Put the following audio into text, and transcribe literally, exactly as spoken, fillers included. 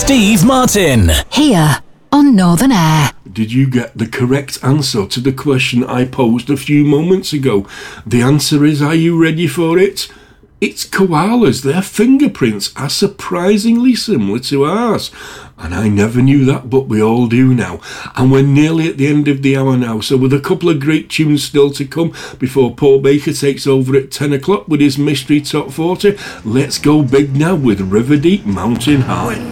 Steve Martin. Here on Northern Air. Did you get the correct answer to the question I posed a few moments ago? The answer is, are you ready for it? It's koalas. Their fingerprints are surprisingly similar to ours. And I never knew that, but we all do now. And we're nearly at the end of the hour now, so with a couple of great tunes still to come before Paul Baker takes over at ten o'clock with his Mystery Top forty, let's go big now with River Deep Mountain High.